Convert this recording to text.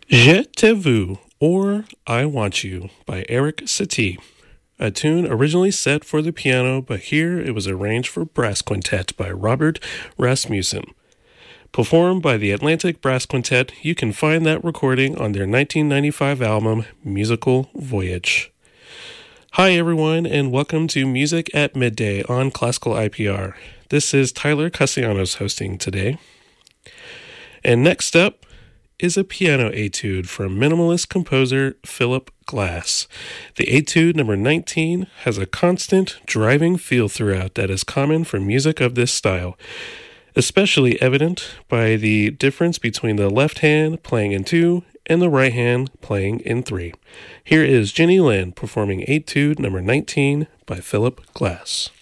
Je te veux, or I Want You, by Eric Satie. A tune originally set for the piano, but here it was arranged for brass quintet by Robert Rasmussen. Performed by the Atlantic Brass Quintet, you can find that recording on their 1995 album, Musical Voyage. Hi everyone, and welcome to Music at Midday on Classical IPR. This is Tyler Castellanos hosting today. And next up is a piano etude from minimalist composer Philip Glass. The etude number 19 has a constant, driving feel throughout that is common for music of this style, especially evident by the difference between the left hand playing in 2 and the right hand playing in 3. Here is Jenny Lin performing etude number 19 by Philip Glass.